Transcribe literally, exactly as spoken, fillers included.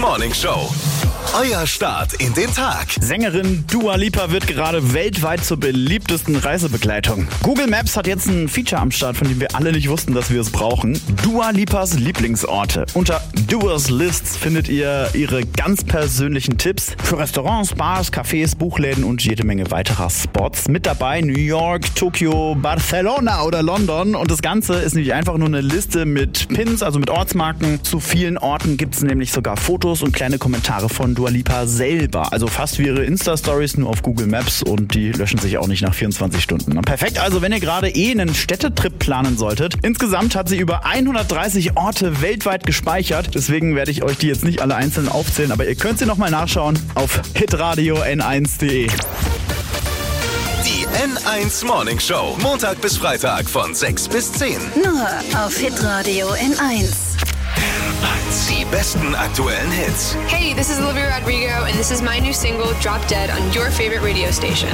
Morning Show. Euer Start in den Tag. Sängerin Dua Lipa wird gerade weltweit zur beliebtesten Reisebegleitung. Google Maps hat jetzt ein Feature am Start, von dem wir alle nicht wussten, dass wir es brauchen. Dua Lipas Lieblingsorte. Unter Duas Lists findet ihr ihre ganz persönlichen Tipps für Restaurants, Bars, Cafés, Buchläden und jede Menge weiterer Spots. Mit dabei New York, Tokio, Barcelona oder London. Und das Ganze ist nicht einfach nur eine Liste mit Pins, also mit Ortsmarken. Zu vielen Orten gibt es nämlich sogar Fotos und kleine Kommentare von Dua Lipa selber. Also fast wie ihre Insta-Stories, nur auf Google Maps, und die löschen sich auch nicht nach vierundzwanzig Stunden. Perfekt, also wenn ihr gerade eh einen Städtetrip planen solltet. Insgesamt hat sie über hundertdreißig Orte weltweit gespeichert. Deswegen werde ich euch die jetzt nicht alle einzeln aufzählen, aber ihr könnt sie nochmal nachschauen auf hitradio n eins punkt de. Die N eins Morning Show. Montag bis Freitag von sechs bis zehn. Nur auf hitradio N eins. Die besten aktuellen Hits. Hey, this is Olivia Rodrigo, and this is my new single, Drop Dead, on your favorite radio station.